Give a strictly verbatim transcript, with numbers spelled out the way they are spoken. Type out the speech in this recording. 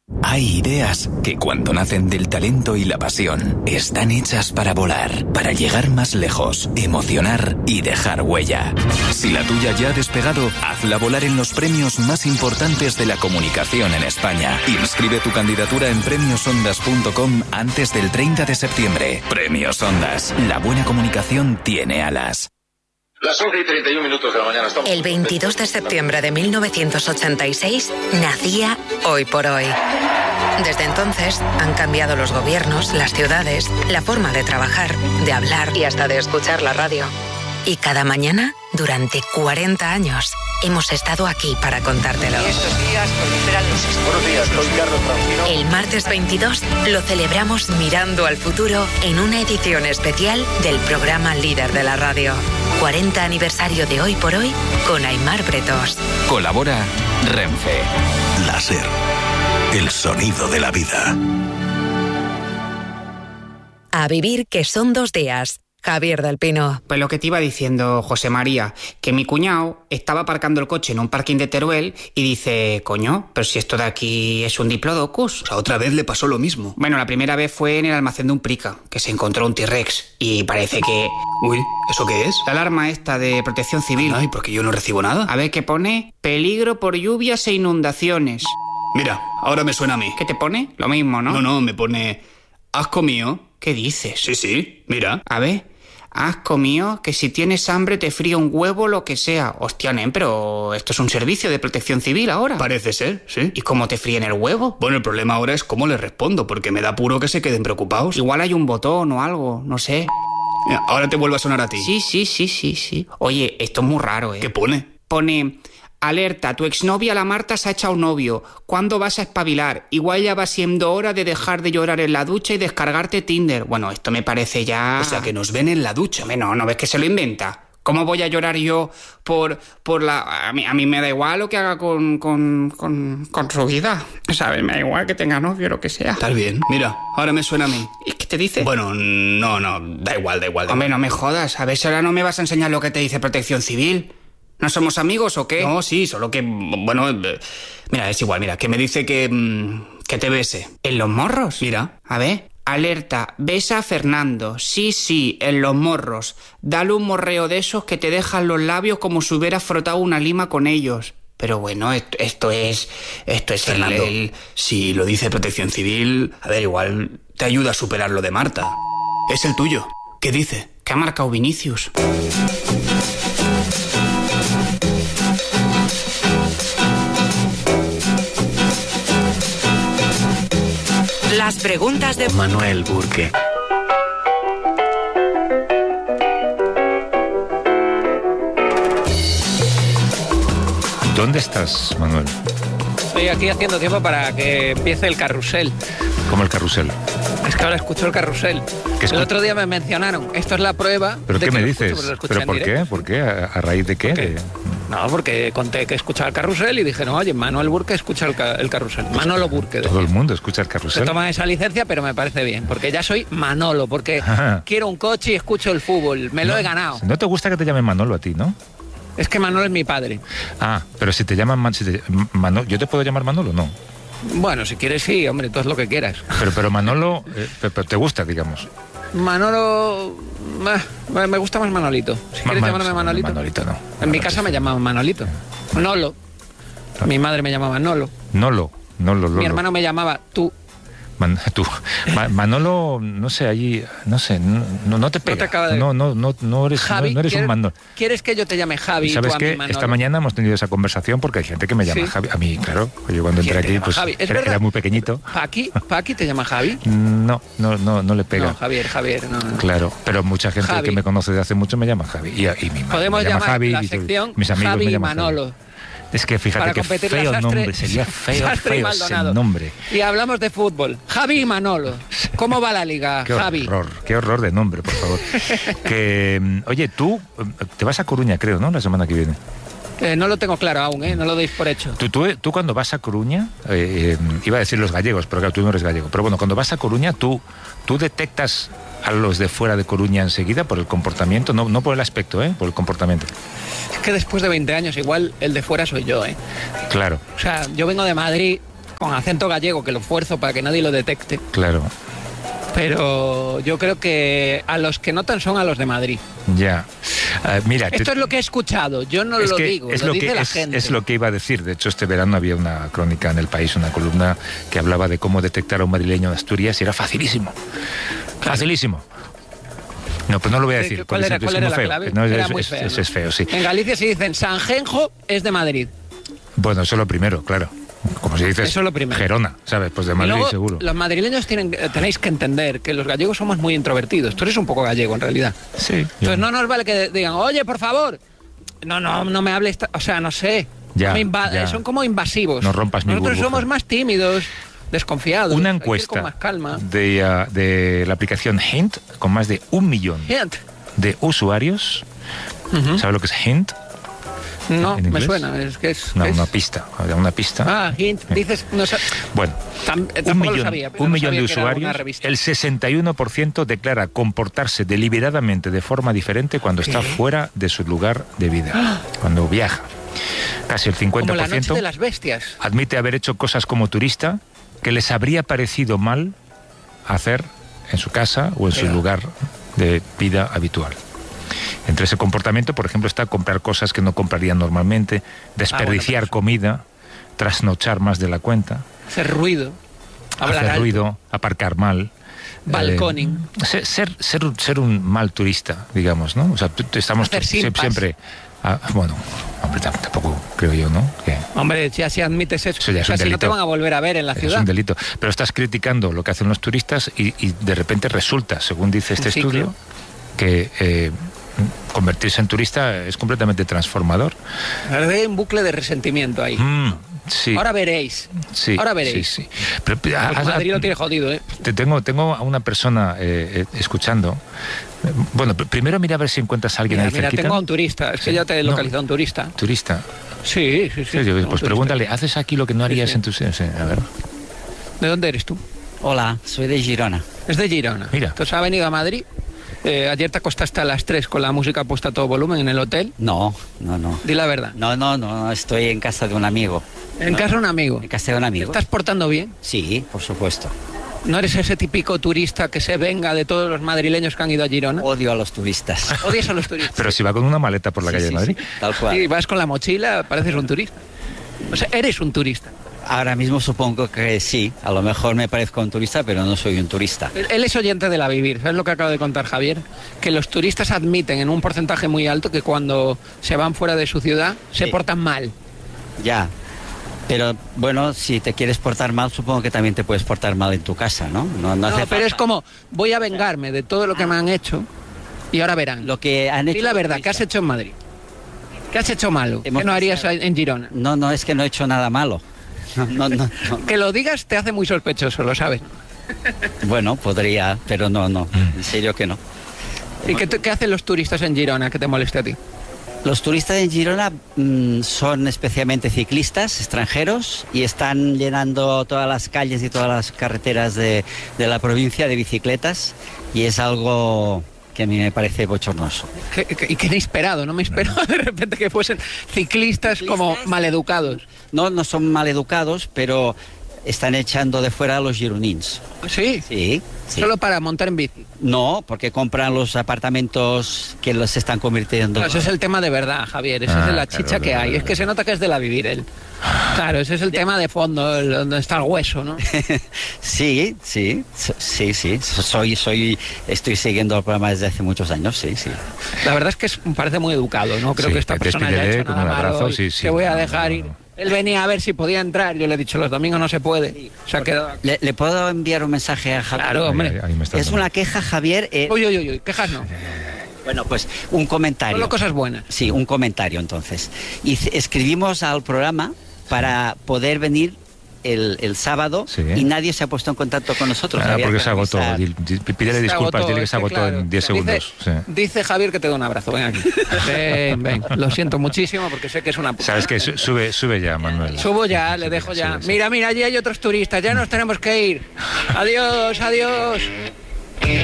Hay ideas que cuando nacen del talento y la pasión están hechas para volar, para llegar más lejos, emocionar y dejar huella. Si la tuya ya ha despegado, hazla volar en los premios más importantes de la comunicación en España. Inscribe tu candidatura en premios ondas punto com antes del treinta de septiembre. Premios Ondas. La buena comunicación tiene alas. Las once y treinta y un minutos de la mañana estamos... El veintidós de septiembre de mil novecientos ochenta y seis nacía Hoy por Hoy. Desde entonces han cambiado los gobiernos, las ciudades, la forma de trabajar, de hablar y hasta de escuchar la radio. Y cada mañana, durante cuarenta años, hemos estado aquí para contártelo. Estos días proliferan los... Buenos días, soy Carlos Francino. El martes veintidós lo celebramos mirando al futuro en una edición especial del programa líder de la radio. cuarenta aniversario de Hoy por Hoy con Aimar Bretos. Colabora Renfe. Láser. El sonido de la vida. A vivir que son dos días. Javier del Pino. Pues lo que te iba diciendo, José María, que mi cuñado estaba aparcando el coche en un parking de Teruel y dice, coño, pero si esto de aquí es un diplodocus. O sea, otra vez le pasó lo mismo. Bueno, la primera vez fue en el almacén de un prica, que se encontró un T-Rex y parece que... Uy, ¿eso qué es? La alarma esta de protección civil. Ay, porque yo no recibo nada. A ver, ¿qué pone? Peligro por lluvias e inundaciones. Mira, ahora me suena a mí. ¿Qué te pone? Lo mismo, ¿no? No, no, me pone... ¿Has comido? ¿Qué dices? Sí, sí, mira. A ver... Has comido que si tienes hambre te fríe un huevo, lo que sea. Hostia, nen, pero esto es un servicio de protección civil ahora. Parece ser, sí. ¿Y cómo te fríen el huevo? Bueno, el problema ahora es cómo les respondo, porque me da apuro que se queden preocupados. Igual hay un botón o algo, no sé. Mira, ahora te vuelve a sonar a ti. Sí, sí, sí, sí, sí. Oye, esto es muy raro, ¿eh? ¿Qué pone? Pone... Alerta, tu exnovia la Marta se ha echado un novio. ¿Cuándo vas a espabilar? Igual ya va siendo hora de dejar de llorar en la ducha y descargarte Tinder. Bueno, esto me parece ya... O sea, que nos ven en la ducha. No, ¿no ves que se lo inventa? ¿Cómo voy a llorar yo por, por la... A mí, a mí me da igual lo que haga con, con, con, con su vida. ¿Sabes? Me da igual que tenga novio o lo que sea. Está bien. Mira, ahora me suena a mí. ¿Y qué te dice? Bueno, no, no, da igual, da igual. Da Hombre, igual. no me jodas. A ver si ahora no me vas a enseñar lo que te dice Protección Civil. ¿No somos amigos o qué? No, sí, solo que... Bueno, eh, mira, es igual, mira, que me dice que... Mmm, que te bese. ¿En los morros? Mira. A ver, alerta, besa a Fernando. Sí, sí, en los morros. Dale un morreo de esos que te dejan los labios como si hubieras frotado una lima con ellos. Pero bueno, esto, esto es... Esto es Fernando, el, el... si lo dice Protección Civil, a ver, igual te ayuda a superar lo de Marta. Es el tuyo. ¿Qué dice? ¿Qué ha marcado Vinicius? Las preguntas de Manuel Burke. ¿Dónde estás, Manuel? Estoy aquí haciendo tiempo para que empiece el carrusel. ¿Cómo el carrusel? Es que ahora escucho el carrusel. ¿Qué escu- El otro día me mencionaron. Esto es la prueba. ¿Pero de qué que me lo dices? escucho, lo escuché ¿Pero en por qué? directo. ¿Por qué? ¿A, a raíz de qué? ¿Por qué? De- No, porque conté que escuchaba el carrusel y dije, no, oye, Manuel Burke escucha el, ca- el carrusel. Manolo Burke. Todo el mundo escucha el Se carrusel. toma esa licencia, pero me parece bien, porque ya soy Manolo, porque Ajá. quiero un coche y escucho el fútbol. Me lo No, he ganado. No te gusta que te llamen Manolo a ti, ¿no? Es que Manolo es mi padre. Ah, pero si te llaman Man- si te- Manolo, ¿yo te puedo llamar Manolo? No. Bueno, si quieres sí, hombre, todo es lo que quieras. Pero, pero Manolo, eh, pero- pero te gusta, digamos. Manolo... ah, me gusta más Manolito. Si Ma- quieres ma- llamarme Manolito. Manolito, no. En mi casa me llamaban Manolito. Nolo. Mi madre me llamaba Nolo. Nolo, Nolo, Lolo. Mi hermano me llamaba tú. Man- tú. Ma- Manolo, no sé, allí, no sé, no, no, no te pega. te acaba de- No, no, no, no eres, Javi, no, no eres un ¿quieres, Manolo. ¿quieres que yo te llame Javi ¿Y y sabes tú a mí qué? Manolo? Esta mañana hemos tenido esa conversación porque hay gente que me llama Sí. Javi. A mí, claro, yo cuando entré ¿Quién te aquí, llama pues Javi? ¿Es era, verdad? era muy pequeñito. ¿Paqui? ¿Paqui te llama Javi? No, no, no, no le pega. No, Javier, Javier. No, no. Claro, pero mucha gente Javi. que me conoce de hace mucho me llama Javi. Y, y mi madre Podemos me llama llamar Javi. la y sección mis amigos Javi me y llaman Manolo. Javi. Es que fíjate Para qué competir feo Sastre- nombre, sería feo, Sastre y feo ese Maldonado. nombre. Y hablamos de fútbol. Javi y Manolo. ¿Cómo va la liga, Qué Javi? horror, qué horror de nombre, por favor. que, mm, oye, tú eh, te vas a Coruña, creo, ¿no? La semana que viene. Eh, no lo tengo claro aún, ¿eh? No lo deis por hecho. Tú, tú, tú cuando vas a Coruña, eh, eh, iba a decir los gallegos, pero claro, tú no eres gallego. Pero bueno, cuando vas a Coruña, tú, tú detectas a los de fuera de Coruña enseguida por el comportamiento, no, no por el aspecto, ¿eh? Por el comportamiento. Es que después de veinte años, igual el de fuera soy yo, ¿eh? Claro. O sea, yo vengo de Madrid, con acento gallego, que lo fuerzo para que nadie lo detecte. Claro. Pero yo creo que a los que notan son a los de Madrid. Ya. Uh, mira, Esto te... es lo que he escuchado, yo no es lo que digo, es lo, lo dice que la es, gente. Es lo que iba a decir. De hecho, este verano había una crónica en El País, una columna que hablaba de cómo detectar a un madrileño de Asturias y era facilísimo. Facilísimo. No, pues no lo voy a decir. ¿Cuál era, cuál es era la feo. clave? No, era es, muy es, feo, es, ¿no? es feo, sí. En Galicia si dicen Sanjenjo es de Madrid. Bueno, eso es lo primero, claro. Como si dices Eso es lo primero. Gerona, ¿sabes? Pues de Madrid, y luego, seguro. Los madrileños tienen, tenéis que entender que los gallegos somos muy introvertidos. Tú eres un poco gallego, en realidad. Sí. Entonces yo... no nos vale que digan, oye, por favor. No, no, no me hables. O sea, no sé. Ya, me inva- ya. Son como invasivos. No rompas mi Nosotros burbuja. somos más tímidos, desconfiados. Una hay que ir encuesta con más calma. de, uh, de la aplicación Hint, con más de un millón Hint. de usuarios. Uh-huh. ¿Sabes lo que es Hint? No, ¿En me inglés? suena. Es que es, No, es... una pista. Una pista. Ah, Hint. Dices... No, bueno, tam, un millón, lo sabía, un no millón sabía de que era una usuarios, revista. el sesenta y uno por ciento declara comportarse deliberadamente de forma diferente cuando ¿Qué? está fuera de su lugar de vida, ¡Ah! Cuando viaja. Casi el cincuenta por ciento Como la noche de las bestias. admite haber hecho cosas como turista que les habría parecido mal hacer en su casa o en Pero... su lugar de vida habitual. Entre ese comportamiento, por ejemplo, está comprar cosas que no comprarían normalmente, desperdiciar ah, bueno, comida, trasnochar más de la cuenta, hacer ruido, hablar hacer alto. ruido, aparcar mal, balconing, eh, ser, ser, ser, ser un mal turista, digamos, ¿no? O sea, estamos siempre, siempre ah, bueno, hombre, tampoco creo yo, ¿no? Que, hombre, ya si admites eso, eso ya es o sea, un si delito. no te van a volver a ver en la ciudad. Es un delito, pero estás criticando lo que hacen los turistas y, y de repente resulta, según dice este sí, estudio, claro. que eh, convertirse en turista es completamente transformador. Hay un bucle de resentimiento ahí. Mm, sí. Ahora veréis. Sí, Ahora veréis. Sí, sí. Pero, pues a, Madrid lo tiene jodido, ¿eh? Te tengo, tengo a una persona eh, eh, escuchando. Bueno, primero mira a ver si encuentras a alguien mira, ahí mira, cerquita. tengo a un turista. Es que sí. ya te he localizado no. un turista. ¿Turista? Sí, sí, sí. sí yo, pues pregúntale, turista. ¿haces aquí lo que no harías sí, sí. en tu... Sí, a ver. ¿De dónde eres tú? Hola, soy de Girona. Es de Girona. Mira. Entonces ha venido a Madrid. Eh, ayer te acostaste a las tres con la música puesta a todo volumen en el hotel. No, no, no. Di la verdad. No, no, no, estoy en casa de un amigo. ¿En no, casa de un amigo? En casa de un amigo. ¿Te estás portando bien? Sí, por supuesto. ¿No eres ese típico turista que se venga de todos los madrileños que han ido a Girona? Odio a los turistas. Odias a los turistas. Pero si va con una maleta por la sí, calle sí, de Madrid. Sí, tal cual. Y vas con la mochila, pareces un turista. O sea, eres un turista. Ahora mismo supongo que sí. A lo mejor me parezco un turista, pero no soy un turista. Él es oyente de La Vivir. ¿Sabes lo que acaba de contar Javier? Que los turistas admiten en un porcentaje muy alto que cuando se van fuera de su ciudad se sí. portan mal. Ya. Pero bueno, si te quieres portar mal, supongo que también te puedes portar mal en tu casa, ¿no? No, no, no hace pero falta. es como, voy a vengarme de todo lo que me han hecho y ahora verán. Lo que han hecho. Y la verdad, ¿qué has hecho en Madrid? ¿Qué has hecho malo? Hemos ¿Qué no harías pasado. en Girona? No, no, es que no he hecho nada malo. No, no, no, no. Que lo digas te hace muy sospechoso, lo sabes. Bueno, podría, pero no, no. En serio que no. ¿Y qué, qué hacen los turistas en Girona que te moleste a ti? Los turistas en Girona mmm, son especialmente ciclistas extranjeros y están llenando todas las calles y todas las carreteras de, de la provincia de bicicletas y es algo que a mí me parece bochornoso. ¿Qué, qué, y qué inesperado, no me esperaba de repente que fuesen ciclistas, ciclistas como maleducados. No, no son maleducados, pero están echando de fuera a los gironins. ¿Sí? Sí. Sí. ¿Solo para montar en bici? No, porque compran los apartamentos que los están convirtiendo. No, ese es el tema de verdad, Javier. Esa ah, es la chicha claro, que hay. Es que se nota que es de La Vivir él. Claro, ese es el tema de fondo, el, donde está el hueso, ¿no? sí, sí, sí, sí. Soy, soy, estoy siguiendo el programa desde hace muchos años, sí, sí. La verdad es que es, parece muy educado, ¿no? Creo sí, que esta persona ya ha hecho nada abrazo, malo. Sí, sí, te voy a no, dejar no, ir. No. Él venía a ver si podía entrar. Yo le he dicho, los domingos no se puede. Sí, o sea, quedó... ¿Le, ¿Le puedo enviar un mensaje a Javier? Claro, hombre. Ahí, ahí me es dando. una queja, Javier. Eh... Uy, uy, uy, uy, quejas no. Bueno, pues un comentario. Solo cosas buenas. Sí, un comentario entonces. Y escribimos al programa para poder venir el, el sábado sí, ¿eh? Y nadie se ha puesto en contacto con nosotros. Ah, porque se agotó. Pídele disculpas, dile que se agotó claro, en diez segundos. Dice, sí. dice Javier que te da un abrazo. Ven aquí. Ven, ven. Lo siento muchísimo porque sé que es una... Sabes que sube, sube ya, Manuel. Subo ya, le dejo ya. Mira, mira, allí hay otros turistas. Ya nos tenemos que ir. Adiós, adiós.